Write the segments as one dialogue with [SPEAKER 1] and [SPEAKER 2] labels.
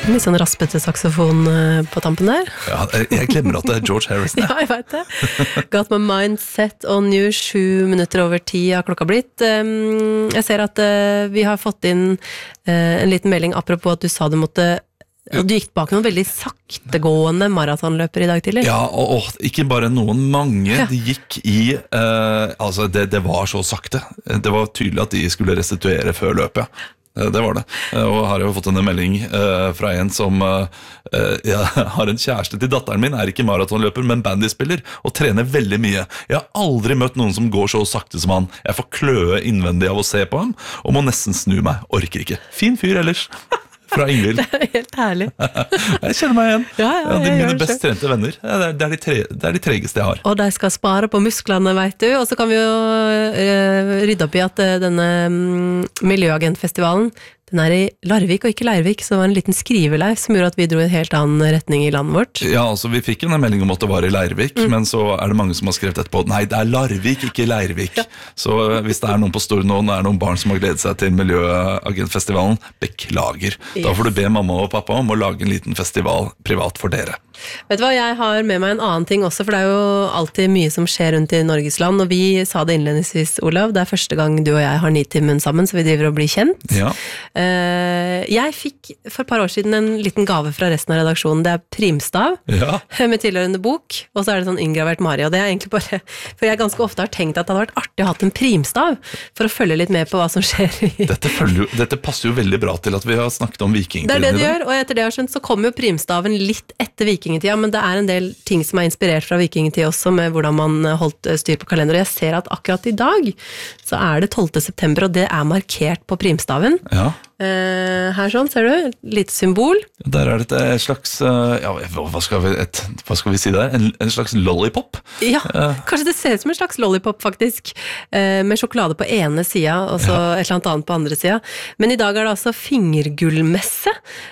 [SPEAKER 1] Litt sånn raspete saksofon på tampen der.
[SPEAKER 2] Ja, jeg glemmer at det George Harrison.
[SPEAKER 1] Ja, jeg vet det. Got my mind set on you, 7 minutter over 10 har klokka blitt. Jeg ser at vi har fått inn en liten melding apropos at du sa du måtte du gikk bak noen veldig saktegående maratonløper i dag tidlig.
[SPEAKER 2] Ja, og ikke bare noen, mange. De gikk i altså det var så sakte. Det var tydelig at de skulle restituere før løpet. Det var det. Og har jeg jo fått en melding fra en som jeg har en kjæreste til datteren min, er ikke maratonløper, men bandyspiller, og trener veldig mye. Jeg har aldri møtt noen som går så sakte som han. Jeg får kløe innvendig av å se på ham, og må nesten snu meg. Orker ikke. Fin fyr ellers. Fra Ingvild.
[SPEAKER 1] Det er helt herlig.
[SPEAKER 2] Jeg kjenner meg igjen.
[SPEAKER 1] Ja,
[SPEAKER 2] de mine best trente venner. Det er de tregeste jeg har.
[SPEAKER 1] Og de skal spare på musklene, vet du. Og så kan vi jo rydde opp i at denne Miljøagentfestivalen, den er i Larvik og ikke Leirvik, så det var en liten skriveleif som gjorde at vi dro i en helt annen retning i landet vårt.
[SPEAKER 2] Ja, altså vi fikk en melding om at det var i Leirvik, men så er det mange som har skrevet etterpå, nei, det er Larvik, ikke Leirvik. Ja. Så hvis det er noen på Stord nå, det er noen barn som har gledet seg til Miljøagentfestivalen, beklager. Da får du be mamma og pappa om å lage en liten festival privat for dere.
[SPEAKER 1] Vet du hva, jeg har med meg en annen ting også, for det er jo alltid mye som skjer rundt i Norges land, og vi sa det innledningsvis, Olav, det er første gang du og jeg har Nitimen sammen, så vi driver og blir kjent.
[SPEAKER 2] Ja.
[SPEAKER 1] Jeg fikk for et par år siden en liten gave fra resten av redaksjonen, det er primstav, med tilhørende bok, og så er det sånn inngravert Mari, og det er egentlig bare, for jeg ganske ofte har tenkt at det hadde vært artig å ha en primstav, for å følge litt med på hva som skjer i...
[SPEAKER 2] Dette passer jo veldig bra til at vi har snakket om vikingtiden.
[SPEAKER 1] Det er det de gjør, og etter det jeg har skjønt, så kommer jo primstaven litt etter vikingtida, men det er en del ting som er inspirert fra vikingtid også, med hvordan man holdt styr på kalender. Jeg ser at akkurat i dag så er det 12. september, og det er markert på primstaven.
[SPEAKER 2] Ja.
[SPEAKER 1] Her sånn, ser du? Litt symbol.
[SPEAKER 2] Der er det et slags, ja, hva skal vi si der? En slags lollipop?
[SPEAKER 1] Ja, kanskje det ser ut som en slags lollipop faktisk, med sjokolade på ene sida, og så et eller annet på andre sida. Men i dag er det altså fingergullmesse,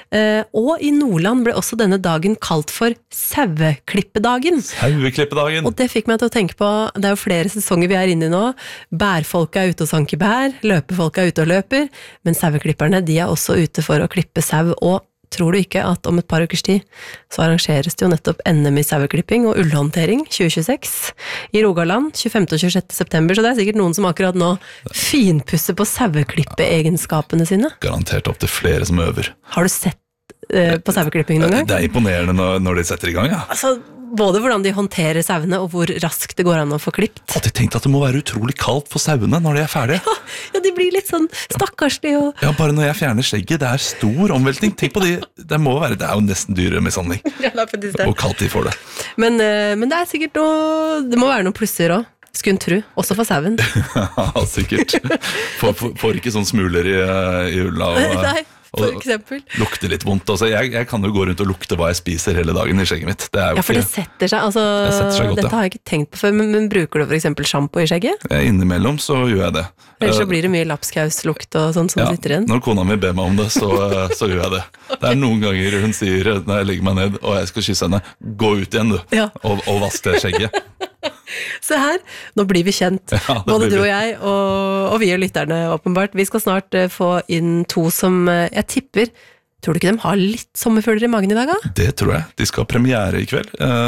[SPEAKER 1] og i Nordland ble også denne dagen kalt for saueklippedagen.
[SPEAKER 2] Saueklippedagen.
[SPEAKER 1] Og det fikk meg til å tenke på, det er jo flere sesonger vi er inne i nå, bærfolk er ute og sanker bær, løpefolk er ute og løper, men saueklipperne, de er også ute for å klippe sau, og tror du ikke at om et par ukers tid så arrangeres det jo nettopp NM i saueklipping og ullhåndtering 2026 i Rogaland 25. og 26. september, så det er sikkert noen som akkurat nå finpusser på saueklippe-egenskapene sine.
[SPEAKER 2] Garantert opp til flere som øver.
[SPEAKER 1] Har du sett på saueklipping noen gang?
[SPEAKER 2] Det er imponerende når de setter i gang, ja.
[SPEAKER 1] Altså, både hvordan de håndterer sauene og hvor raskt det går an å få klipt.
[SPEAKER 2] Jeg hadde tenkt at det må være utrolig kaldt for sauene når de er ferdige.
[SPEAKER 1] Ja, de blir litt sånn stakkarslige og...
[SPEAKER 2] Ja, bare når jeg fjerner skjegget, det er stor omveltning. Tenk på det må være, det er jo nesten dyremishandling.
[SPEAKER 1] Ja, det er faktisk det.
[SPEAKER 2] Og kaldt de får det.
[SPEAKER 1] Men det er sikkert noe, det må være noen plusser også. Skulle en tro, også for sauen.
[SPEAKER 2] Ja, sikkert. Får ikke sånn smuler i ulla og...
[SPEAKER 1] Nei. For eksempel.
[SPEAKER 2] Lukter litt vondt. Altså, jeg kan jo gå rundt og lukte hva jeg spiser hele dagen i skjegget mitt. Det er jo
[SPEAKER 1] ja, for det setter seg. Altså,
[SPEAKER 2] det setter seg godt,
[SPEAKER 1] dette har jeg ikke tenkt på før, men bruker du for eksempel shampoo i skjegget?
[SPEAKER 2] Innimellom så gjør jeg det.
[SPEAKER 1] Ellers så blir det mye lapskauslukt og sånn som sitter igjen.
[SPEAKER 2] Når kona mi ber meg om det, så gjør jeg det. Det er noen ganger hun sier, når jeg legger meg ned og jeg skal kysse henne, gå ut igjen du, og vask det skjegget.
[SPEAKER 1] Se her, nå blir vi kjent, både du og jeg, og vi og lytterne åpenbart. Vi skal snart få inn to som jeg tipper, tror du ikke de har litt sommerfølger i magen i dag da? Det tror jeg, de skal ha premiere i kveld,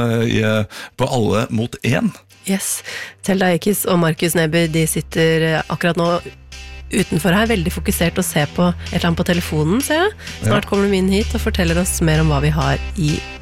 [SPEAKER 1] på Alle mot 1. Yes, Telda Ekis og Markus Neby, de sitter akkurat nå utenfor her, veldig fokusert og ser på et eller annet på telefonen, ser jeg. Snart kommer de inn hit og forteller oss mer om hva vi har i